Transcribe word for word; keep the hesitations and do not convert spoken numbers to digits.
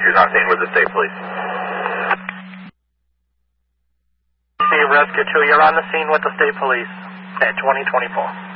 You're not seen with the state police. Rescue two, you're on the scene with the state police at twenty twenty-four.